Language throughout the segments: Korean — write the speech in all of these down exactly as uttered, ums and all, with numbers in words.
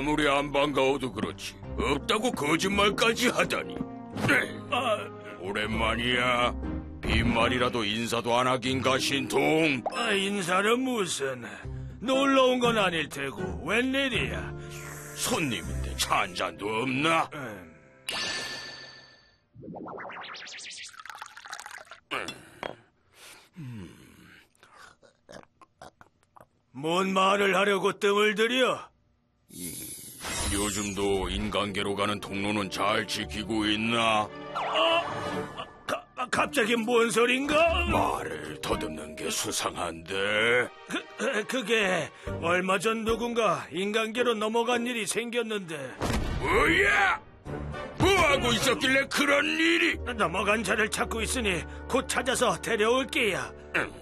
아무리 안 반가워도 그렇지 없다고 거짓말까지 하다니. 아, 오랜만이야. 빈말이라도 인사도 안 하긴가 신통. 아, 인사는 무슨. 놀러 온 건 아닐 테고 웬일이야. 손님인데 차 한 잔도 없나? 음. 음. 뭔 말을 하려고 뜸을 들여? 요즘도 인간계로 가는 통로는 잘 지키고 있나? 아, 가, 갑자기 뭔 소린가? 말을 더듬는 게 수상한데. 그, 그게 얼마 전 누군가 인간계로 넘어간 일이 생겼는데. 뭐야? 뭐하고 있었길래 그런 일이? 넘어간 자를 찾고 있으니 곧 찾아서 데려올게야.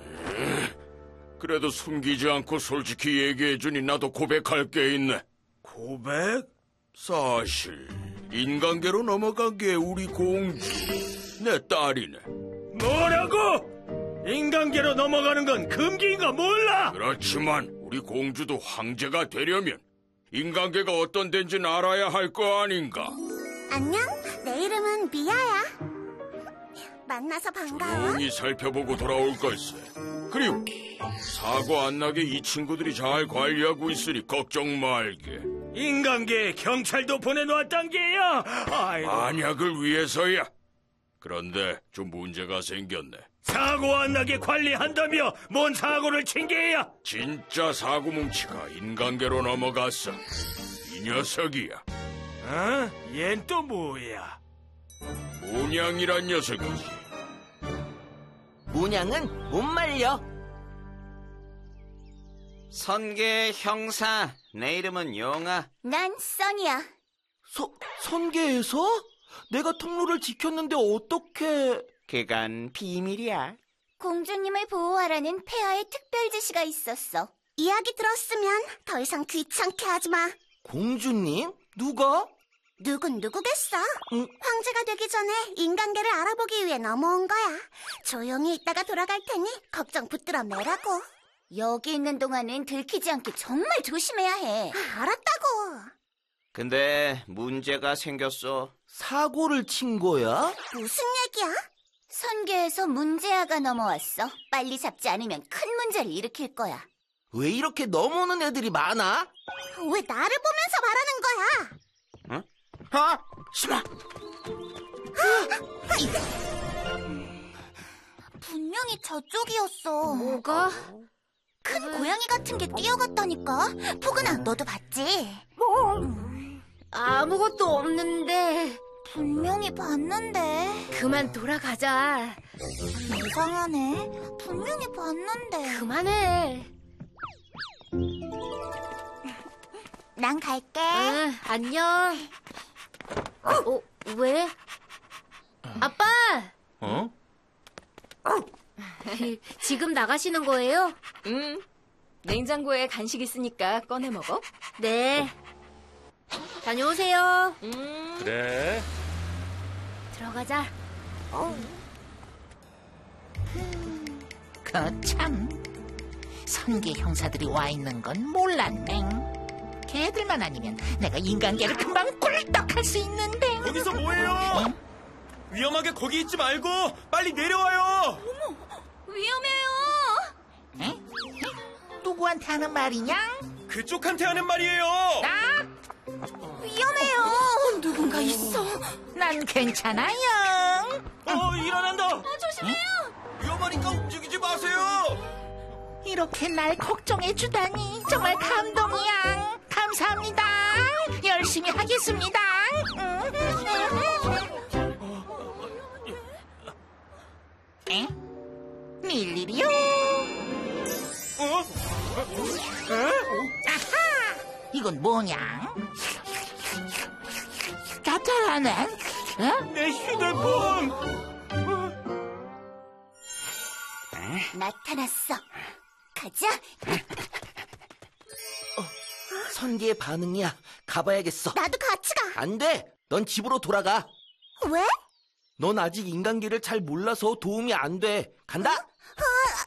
그래도 숨기지 않고 솔직히 얘기해주니 나도 고백할 게 있네. 고백? 사실 인간계로 넘어간 게 우리 공주, 내 딸이네. 뭐라고? 인간계로 넘어가는 건 금기인가 몰라? 그렇지만 우리 공주도 황제가 되려면 인간계가 어떤 데인지는 알아야 할 거 아닌가. 안녕, 내 이름은 미아야. 만나서 반가워. 조용히 살펴보고 돌아올 걸세. 그리고 사고 안 나게 이 친구들이 잘 관리하고 있으니 걱정 말게. 인간계에 경찰도 보내놓았단 게야. 아이고. 만약을 위해서야. 그런데 좀 문제가 생겼네. 사고 안 나게 관리한다며 뭔 사고를 친 게야? 진짜 사고뭉치가 인간계로 넘어갔어. 이 녀석이야. 어? 얜 또 뭐야? 문양이란 녀석이지. 문양은 못 말려. 선계 형사, 내 이름은 용아. 난 써니야. 서, 선계에서? 내가 통로를 지켰는데 어떻게... 그건 비밀이야. 공주님을 보호하라는 폐하의 특별 지시가 있었어. 이야기 들었으면 더 이상 귀찮게 하지 마. 공주님? 누가? 누군 누구겠어? 응? 황제가 되기 전에 인간계를 알아보기 위해 넘어온 거야. 조용히 있다가 돌아갈 테니 걱정 붙들어 매라고. 여기 있는 동안은 들키지 않게 정말 조심해야 해. 아, 알았다고. 근데 문제가 생겼어. 사고를 친 거야? 무슨 얘기야? 선계에서 문제아가 넘어왔어. 빨리 잡지 않으면 큰 문제를 일으킬 거야. 왜 이렇게 넘어오는 애들이 많아? 왜 나를 보면서 말하는 거야? 응? 아! 심아! 분명히 저쪽이었어. 뭐가? 큰 고양이 같은 게 뛰어갔다니까. 포근아, 너도 봤지? 아무것도 없는데. 분명히 봤는데. 그만 돌아가자. 이상하네. 분명히 봤는데. 그만해. 난 갈게. 응, 안녕. 어, 왜? 아빠! 어? 지금 나가시는 거예요? 응. 냉장고에 간식 있으니까 꺼내 먹어. 네. 다녀오세요. 음. 그래. 들어가자. 거참, 선계 형사들이 와 있는 건 몰랐네. 걔들만 아니면 내가 인간계를 금방 꿀떡할 수 있는데. 거기서 뭐해요? 응? 위험하게 거기 있지 말고 빨리 내려와요. 위험해요. 에? 누구한테 하는 말이냐? 그쪽한테 하는 말이에요. 나? 위험해요. 누군가 있어. 난 괜찮아요. 어, 일어난다. 조심해요. 위험하니까 움직이지 마세요. 이렇게 날 걱정해 주다니 정말 감동이야. 감사합니다. 열심히 하겠습니다. 에? 밀일이요? 어? 아하! 이건 뭐냐? 나타나네. 어? 내 휴대폰. 나타났어. 가자. 선계의 반응이야. 가봐야겠어. 나도 같이 가. 안 돼. 넌 집으로 돌아가. 왜? 넌 아직 인간계를 잘 몰라서 도움이 안 돼. 간다.